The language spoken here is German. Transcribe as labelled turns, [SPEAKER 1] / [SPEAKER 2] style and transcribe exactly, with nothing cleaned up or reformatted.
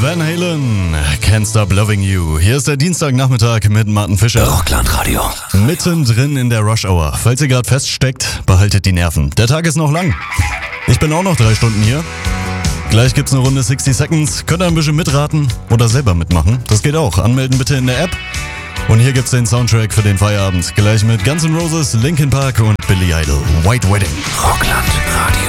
[SPEAKER 1] Van Halen, Can't Stop Loving You. Hier ist der Dienstagnachmittag mit Martin Fischer.
[SPEAKER 2] Rocklandradio.
[SPEAKER 1] Mittendrin in der Rush Hour. Falls ihr gerade feststeckt, behaltet die Nerven. Der Tag ist noch lang. Ich bin auch noch drei Stunden hier. Gleich gibt's eine Runde sixty Seconds. Könnt ihr ein bisschen mitraten oder selber mitmachen. Das geht auch. Anmelden bitte in der App. Und hier gibt's den Soundtrack für den Feierabend. Gleich mit Guns N' Roses, Linkin Park und Billy Idol. White Wedding.
[SPEAKER 2] Rocklandradio.